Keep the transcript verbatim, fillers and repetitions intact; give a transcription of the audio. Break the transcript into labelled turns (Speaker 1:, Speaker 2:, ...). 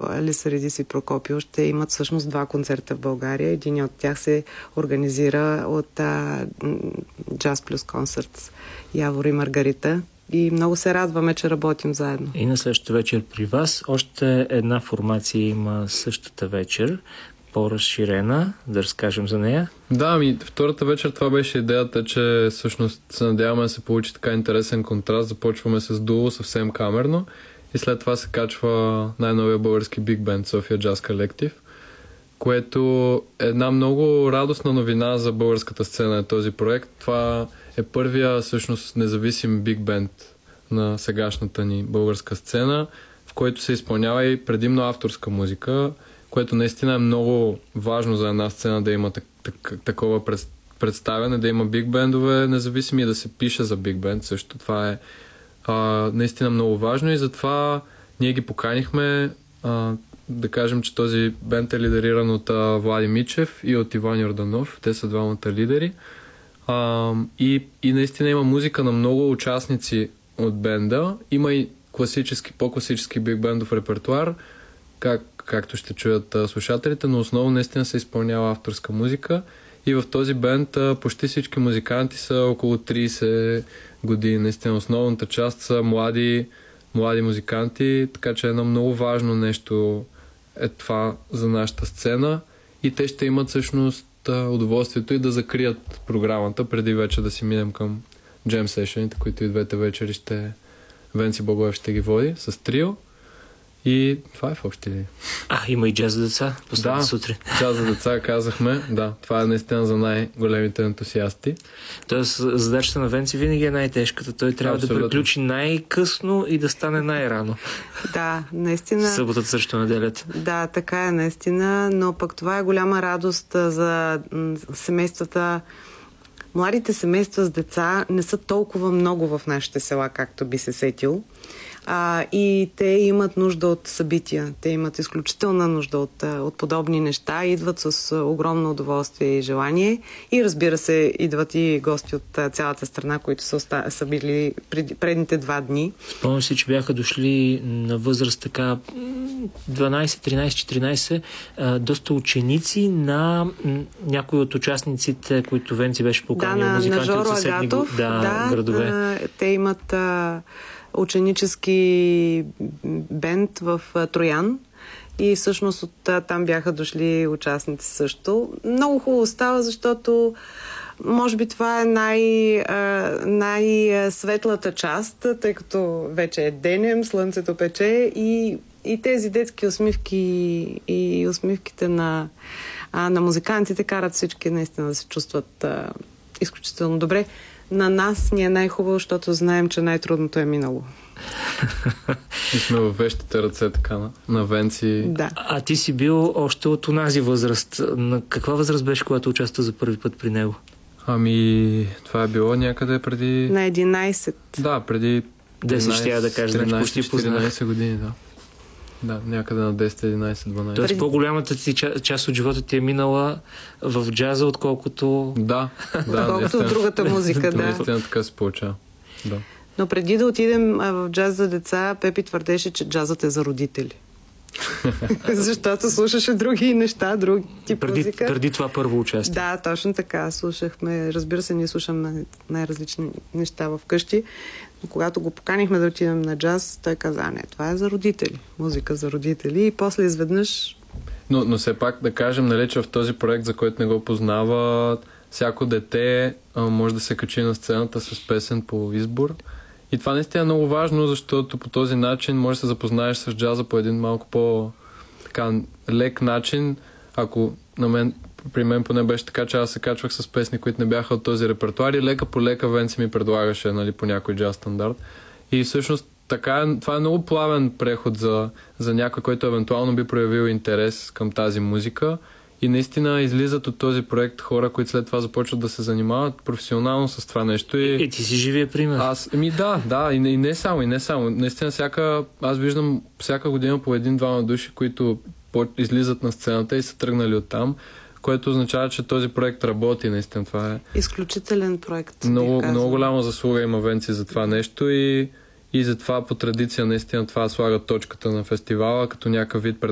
Speaker 1: Лисаридис и Прокопио ще имат всъщност два концерта в България. Един от тях се организира от а, Jazz Plus Concerts Явор и Маргарита. И много се радваме, че работим заедно.
Speaker 2: И на следващата вечер при вас още една формация има същата вечер, по-разширена, да разкажем за нея.
Speaker 3: Да, ами втората вечер това беше идеята, че всъщност се надяваме да се получи така интересен контраст. Започваме с дуо съвсем камерно и след това се качва най-новия български биг бенд София Джаз Колектив, което е една много радостна новина за българската сцена е този проект. Това е първия всъщност независим биг бенд на сегашната ни българска сцена, в който се изпълнява и предимно авторска музика, което наистина е много важно за една сцена да има так, так, такова пред, представяне, да има биг бендове независими и да се пише за биг бенд също. Това е а, наистина много важно и затова ние ги поканихме. А, да кажем, че този бенд е лидериран от а, Влади Мичев и от Иван Йорданов. Те са двамата лидери. А, и, и наистина има музика на много участници от бенда. Има и класически, по-класически биг бендов репертуар, как, както ще чуят а, слушателите, но основно наистина се изпълнява авторска музика. И в този бенд а, почти всички музиканти са около трийсет години. Наистина основната част са млади, млади музиканти, така че едно много важно нещо е това за нашата сцена. И те ще имат всъщност удоволствието и да закрият програмата, преди вече да си минем към джем сешените, които и двете вечери ще Венци Благоев ще ги води с трио. И това е в общи линии.
Speaker 2: А, има и джаз за деца последната
Speaker 3: да,
Speaker 2: сутрин.
Speaker 3: Джаз за деца казахме. Да, това е наистина за най-големите ентусиасти.
Speaker 2: Тоест, задачата на Венци винаги е най-тежката. Той трябва Абсолютно. да приключи най-късно и да стане най-рано.
Speaker 1: Да, наистина.
Speaker 2: Съботата срещу неделята.
Speaker 1: Да, така е наистина, но пък това е голяма радост за семействата. Младите семейства с деца не са толкова много в нашите села, както би се сетил. А, и те имат нужда от събития. Те имат изключителна нужда от, от подобни неща. Идват с огромно удоволствие и желание. И разбира се, идват и гости от цялата страна, които са, оста... са били пред... предните два дни.
Speaker 2: Спомням си, че бяха дошли на възраст така дванайсет, тринайсет, четиринайсет доста ученици на някои от участниците, които Венци беше поканил.
Speaker 1: Да, на,
Speaker 2: музиканти
Speaker 1: на Жоро
Speaker 2: от съседни
Speaker 1: Агатов,
Speaker 2: да,
Speaker 1: да,
Speaker 2: градове.
Speaker 1: А, те имат а, ученически бенд в а, Троян и всъщност от а, там бяха дошли участници също. Много хубаво става, защото може би това е най, а, най-светлата част, тъй като вече е денем, слънцето пече и, и тези детски усмивки и усмивките на, а, на музикантите карат всички наистина да се чувстват а, изключително добре. На нас ни е най-хубаво, защото знаем, че най-трудното е минало.
Speaker 3: И сме във вещите ръце така на, на Венци.
Speaker 1: Да.
Speaker 2: А ти си бил още от онази възраст. На каква възраст беше, когато участва за първи път при него?
Speaker 3: Ами, това е било някъде преди...
Speaker 1: На единайсет.
Speaker 3: Да, преди...
Speaker 2: десет ще я да кажа, значи почти
Speaker 3: четиринайсет години, да. Да, някъде на десет, единайсет, дванайсет.
Speaker 2: Тоест по-голямата ти част от живота ти е минала в джаза, отколкото...
Speaker 3: Да, да.
Speaker 1: Отколкото от другата музика, да.
Speaker 3: Наистина така се получава, да.
Speaker 1: Но преди да отидем в джаз за деца, Пепи твърдеше, че джазът е за родители. Защото слушаше други неща, други тип
Speaker 2: преди,
Speaker 1: музика.
Speaker 2: Преди това първо участие.
Speaker 1: Да, точно така. Слушахме. Разбира се, ние слушаме най-различни неща в къщи. Но когато го поканихме да отидем на джаз, той каза, а не, това е за родители. Музика за родители. И после изведнъж...
Speaker 3: Но, но все пак да кажем, нали, че в този проект, за който не го познава, всяко дете а, може да се качи на сцената с песен по избор. И това наистина е много важно, защото по този начин можеш да се запознаеш с джаза по един малко по-така лек начин. Ако на мен, при мен поне беше така, че аз се качвах с песни, които не бяха от този репертуар и лека по лека Венци ми предлагаше, нали, по някой джаз стандарт. И всъщност така е, това е много плавен преход за, за някой, който евентуално би проявил интерес към тази музика. И наистина излизат от този проект хора, които след това започват да се занимават професионално с това нещо. И,
Speaker 2: и ти си живия пример.
Speaker 3: Аз, ми да, да, и не, и не само, и не само. Наистина всяка, аз виждам всяка година по един-двама души, които излизат на сцената и са тръгнали оттам, което означава, че този проект работи. Наистина това е...
Speaker 1: изключителен проект.
Speaker 3: Много, много голяма заслуга има Венци за това нещо и, и затова по традиция наистина това слага точката на фестивала като някакъв вид